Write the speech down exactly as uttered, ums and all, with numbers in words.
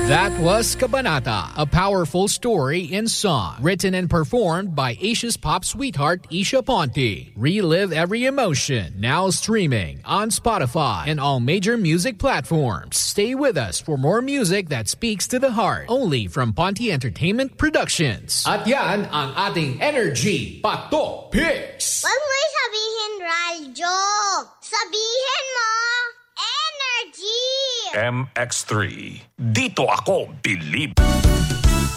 That was Kabanata, a powerful story in song, written and performed by Asia's pop sweetheart Isha Ponte. Relive every emotion, now streaming on Spotify and all major music platforms. Stay with us for more music that speaks to the heart, only from Ponte Entertainment Productions. At yan ang ating Energy Patok Picks. Huwag mo'y sabihin, Raljo. Sabihin mo, Energy! M X three. Dito ako, believe.